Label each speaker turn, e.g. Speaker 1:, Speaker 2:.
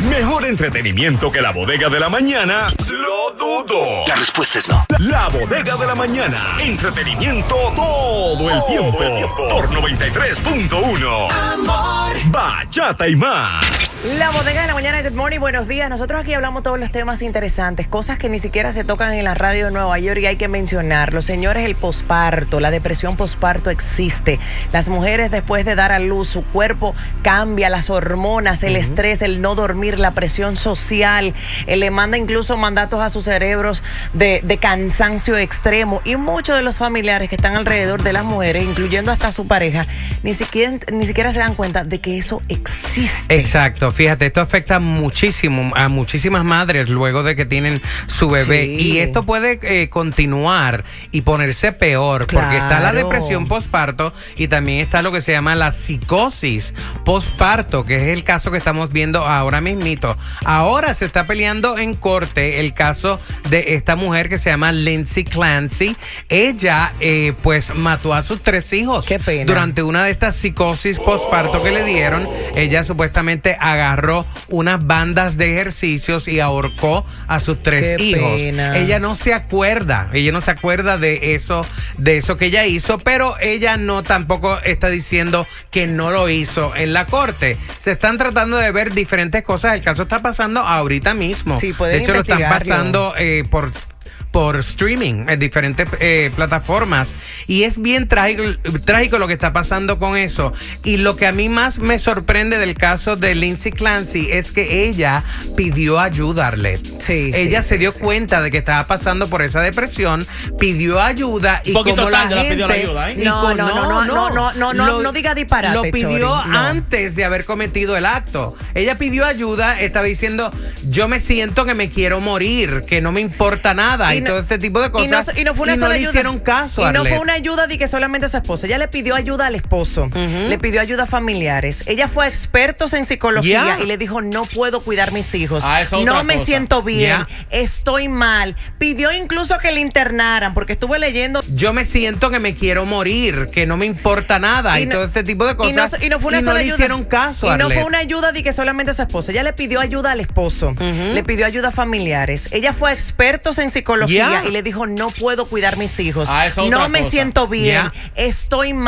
Speaker 1: ¿Mejor entretenimiento que la bodega de la mañana? ¡Lo dudo!
Speaker 2: La respuesta es no.
Speaker 1: La bodega de la mañana. Entretenimiento todo el tiempo. Por 93.1. Amor. Bachata y más.
Speaker 3: La bodega de la mañana, good morning, buenos días. Nosotros aquí hablamos todos los temas interesantes, cosas que ni siquiera se tocan en la radio de Nueva York y hay que mencionarlo. Señores, el posparto, la depresión posparto existe. Las mujeres después de dar a luz, su cuerpo cambia, las hormonas, el estrés, el no dormir, la presión social, le manda incluso mandatos a sus cerebros de cansancio extremo, y muchos de los familiares que están alrededor de las mujeres, incluyendo hasta su pareja, ni siquiera se dan cuenta de que eso existe.
Speaker 4: Exacto, fíjate, esto afecta muchísimo a muchísimas madres luego de que tienen su bebé, sí. Y esto puede continuar y ponerse peor, claro, porque está la depresión posparto y también está lo que se llama la psicosis posparto, que es el caso que estamos viendo ahora mismito. Ahora se está peleando en corte el caso de esta mujer que se llama Lindsay Clancy. Ella pues mató a sus 3 hijos.
Speaker 3: Qué pena.
Speaker 4: Durante una de estas psicosis posparto que le dieron. Ella supuestamente agarró unas bandas de ejercicios y ahorcó a sus 3
Speaker 3: Qué
Speaker 4: hijos.
Speaker 3: pena.
Speaker 4: Ella no se acuerda de eso que ella hizo, pero ella no tampoco está diciendo que no lo hizo en la corte. Se están tratando de ver diferentes cosas. El caso está pasando ahorita mismo.
Speaker 3: Sí, pueden
Speaker 4: de hecho, lo están
Speaker 3: investigarlo.
Speaker 4: pasando por streaming en diferentes plataformas, y es bien trágico lo que está pasando con eso. Y lo que a mí más me sorprende del caso de Lindsay Clancy es que ella pidió ayuda, Arlette.
Speaker 3: Sí,
Speaker 4: ella se dio cuenta de que estaba pasando por esa depresión, pidió ayuda, y como la gente
Speaker 5: pidió la ayuda, ¿eh?
Speaker 3: No diga disparate.
Speaker 4: lo pidió
Speaker 3: Chori, no.
Speaker 4: antes de haber cometido el acto. Ella pidió ayuda, estaba diciendo: yo me siento que me quiero morir, que no me importa nada, y todo este tipo de cosas.
Speaker 3: Y no fue una sola
Speaker 4: le
Speaker 3: ayuda.
Speaker 4: hicieron caso,
Speaker 3: Y no fue
Speaker 4: Arlette.
Speaker 3: una ayuda de que solamente a su esposo. Ella le pidió ayuda al esposo. Le pidió ayuda a familiares. Ella fue a expertos en psicología y le dijo: no puedo cuidar mis hijos. No me siento bien. Estoy mal. Pidió incluso que le internaran, porque estuve leyendo.
Speaker 4: Yo me siento que me quiero morir, que no me importa nada, y todo este tipo de cosas.
Speaker 3: Y no fue una sola
Speaker 4: le
Speaker 3: ayuda.
Speaker 4: hicieron caso,
Speaker 3: Y no
Speaker 4: Arlette.
Speaker 3: fue una ayuda de que solamente a su esposo. Ella le pidió ayuda al esposo. Le pidió ayuda a familiares. Ella fue a expertos en psicología y le dijo: no puedo cuidar mis hijos. No me siento bien. Estoy mal.